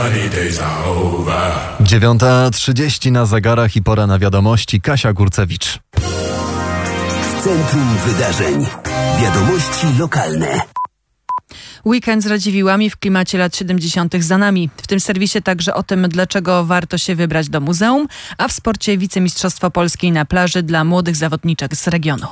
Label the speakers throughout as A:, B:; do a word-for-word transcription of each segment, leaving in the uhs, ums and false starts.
A: dziewiąta trzydzieści na zegarach i pora na wiadomości. Kasia Górcewicz.
B: Centrum Wydarzeń. Wiadomości lokalne.
C: Weekend z Radziwiłłami w klimacie lat siedemdziesiątych za nami. W tym serwisie także o tym, dlaczego warto się wybrać do muzeum, a w sporcie wicemistrzostwo Polski na plaży dla młodych zawodniczek z regionu.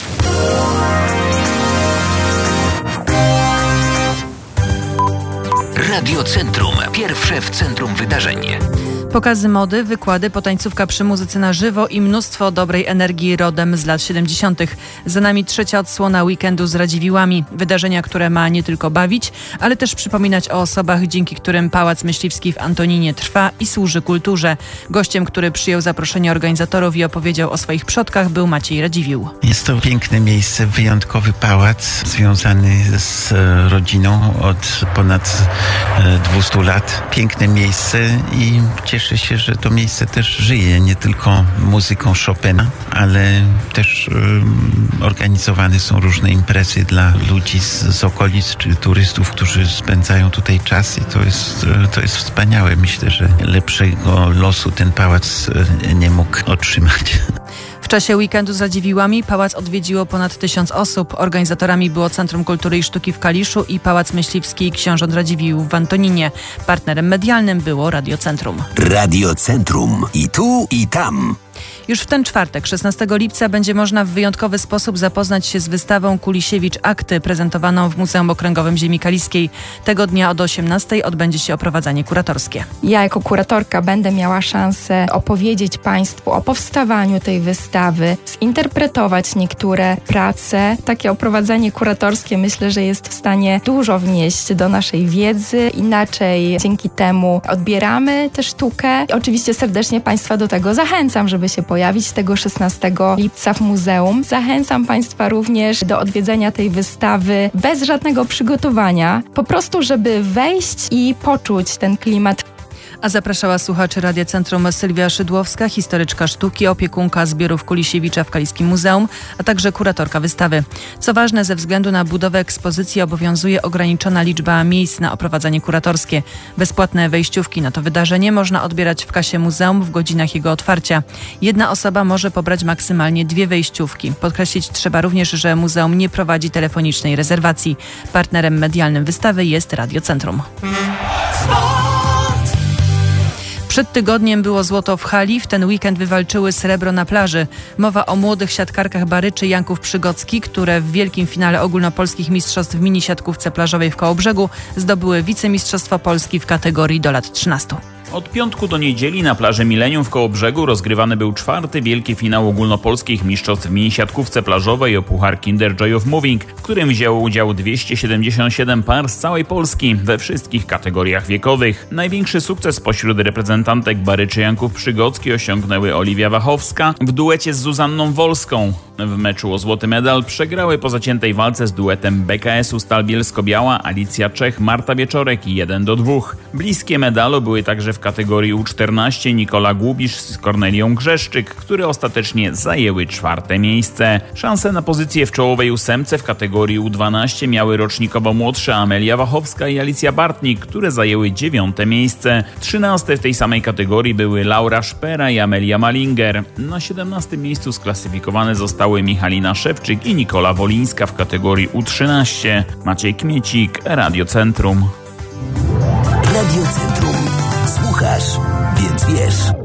B: Radio Centrum. Pierwsze w centrum wydarzeń.
C: Pokazy mody, wykłady, potańcówka przy muzyce na żywo i mnóstwo dobrej energii rodem z lat siedemdziesiątych. Za nami trzecia odsłona weekendu z Radziwiłłami. Wydarzenia, które ma nie tylko bawić, ale też przypominać o osobach, dzięki którym Pałac Myśliwski w Antoninie trwa i służy kulturze. Gościem, który przyjął zaproszenie organizatorów i opowiedział o swoich przodkach, był Maciej Radziwiłł.
D: Jest to piękne miejsce, wyjątkowy pałac, związany z rodziną od ponad dwieście lat. Piękne miejsce i cieszę się, że to miejsce też żyje nie tylko muzyką Chopina, ale też um, organizowane są różne imprezy dla ludzi z, z okolic czy turystów, którzy spędzają tutaj czas i to jest, to jest wspaniałe. Myślę, że lepszego losu ten pałac nie mógł otrzymać.
C: W czasie weekendu z Radziwiłłami pałac odwiedziło ponad tysiąc osób. Organizatorami było Centrum Kultury i Sztuki w Kaliszu i Pałac Myśliwski i Książąt Radziwiłł w Antoninie. Partnerem medialnym było Radio Centrum.
B: Radio Centrum. I tu, i tam.
C: Już w ten czwartek, szesnastego lipca, będzie można w wyjątkowy sposób zapoznać się z wystawą Kulisiewicz Akty, prezentowaną w Muzeum Okręgowym Ziemi Kaliskiej. Tego dnia od osiemnastej odbędzie się oprowadzanie kuratorskie.
E: Ja jako kuratorka będę miała szansę opowiedzieć Państwu o powstawaniu tej wystawy, zinterpretować niektóre prace. Takie oprowadzanie kuratorskie myślę, że jest w stanie dużo wnieść do naszej wiedzy. Inaczej dzięki temu odbieramy tę sztukę. I oczywiście serdecznie Państwa do tego zachęcam, żeby się pojawić tego szesnastego lipca w muzeum. Zachęcam Państwa również do odwiedzenia tej wystawy bez żadnego przygotowania, po prostu żeby wejść i poczuć ten klimat.
C: A zapraszała słuchaczy Radia Centrum Sylwia Szydłowska, historyczka sztuki, opiekunka zbiorów Kulisiewicza w Kaliskim Muzeum, a także kuratorka wystawy. Co ważne, ze względu na budowę ekspozycji obowiązuje ograniczona liczba miejsc na oprowadzanie kuratorskie. Bezpłatne wejściówki na to wydarzenie można odbierać w kasie muzeum w godzinach jego otwarcia. Jedna osoba może pobrać maksymalnie dwie wejściówki. Podkreślić trzeba również, że muzeum nie prowadzi telefonicznej rezerwacji. Partnerem medialnym wystawy jest Radio Centrum. Przed tygodniem było złoto w hali, w ten weekend wywalczyły srebro na plaży. Mowa o młodych siatkarkach Baryczy Janków Przygocki, które w wielkim finale ogólnopolskich mistrzostw w mini siatkówce plażowej w Kołobrzegu zdobyły wicemistrzostwo Polski w kategorii do lat trzynastu.
F: Od piątku do niedzieli na plaży Millennium w Kołobrzegu rozgrywany był czwarty wielki finał ogólnopolskich mistrzostw w minisiatkówce plażowej o puchar Kinder Joy of Moving, w którym wzięło udział dwieście siedemdziesiąt siedem par z całej Polski we wszystkich kategoriach wiekowych. Największy sukces pośród reprezentantek Baryczy Janków Przygocki osiągnęły Oliwia Wachowska w duecie z Zuzanną Wolską. W meczu o złoty medal przegrały po zaciętej walce z duetem B K S-u Stal Bielsko-Biała Alicja Czech, Marta Wieczorek i jeden do dwóch. Bliskie medalu były także w kategorii U czternaście Nikola Głubisz z Kornelią Grzeszczyk, które ostatecznie zajęły czwarte miejsce. Szanse na pozycję w czołowej ósemce w kategorii U dwanaście miały rocznikowo młodsze Amelia Wachowska i Alicja Bartnik, które zajęły dziewiąte miejsce. Trzynaste w tej samej kategorii były Laura Szpera i Amelia Malinger. Na siedemnastym miejscu sklasyfikowane zostały Michalina Szewczyk i Nikola Wolińska w kategorii U trzynaście. Maciej Kmiecik, Radio Centrum.
B: Radio Centrum. Słuchasz, więc wiesz.